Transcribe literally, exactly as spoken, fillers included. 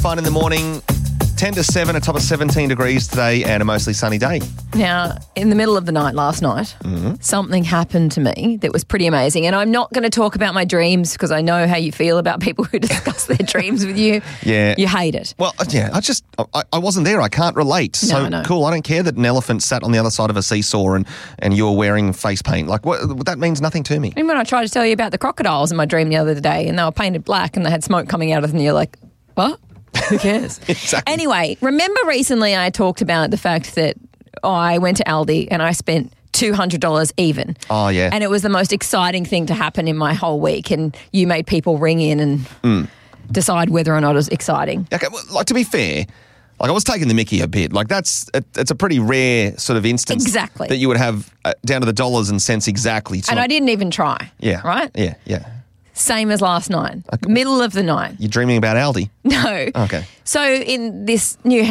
fine in the morning. ten to seven, a top of seventeen degrees today and a mostly sunny day. Now, in the middle of the night last night, mm-hmm. something happened to me that was pretty amazing. And I'm not going to talk about my dreams because I know how you feel about people who discuss their dreams with you. Yeah. You hate it. Well, yeah, I just, I, I wasn't there. I can't relate. So No, no. cool. I don't care that an elephant sat on the other side of a seesaw and, and you're wearing face paint. Like, what, that means nothing to me. And when I tried to tell you about the crocodiles in my dream the other day and they were painted black and they had smoke coming out of them, you're like, what? Who cares? Exactly. Anyway, remember recently I talked about the fact that I went to Aldi and I spent two hundred dollars even. Oh, yeah. And it was the most exciting thing to happen in my whole week. And you made people ring in and mm. decide whether or not it was exciting. Okay, well, like, to be fair, like I was taking the mickey a bit. Like that's, it, it's a pretty rare sort of instance. Exactly. That you would have uh, down to the dollars and cents exactly. And not, I didn't even try. Yeah. Right? Yeah, yeah. Same as last night. Okay. Middle of the night. You're dreaming about Aldi? No. Okay. So in this new